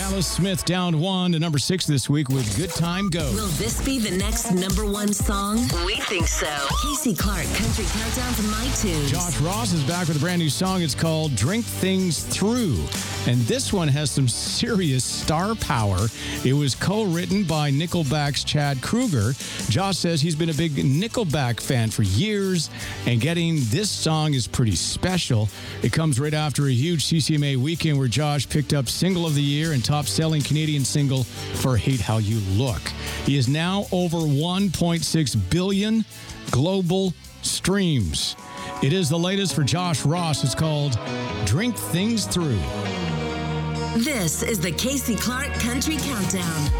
Silas Smith down 1 to number 6 this week with Good Time Go. Will this be the next number 1 song? We think so. Casey Clark, Country Countdown to My Tunes. Josh Ross is back with a brand new song. It's called Drink Things Through. And this one has some serious star power. It was co-written by Nickelback's Chad Kroeger. Josh says he's been a big Nickelback fan for years, and getting this song is pretty special. It comes right after a huge CCMA weekend where Josh picked up Single of the Year and top-selling Canadian single for Hate How You Look. He is now over 1.6 billion global streams. It is the latest for Josh Ross. It's called Drink Things Through. This is the Casey Clark Country Countdown.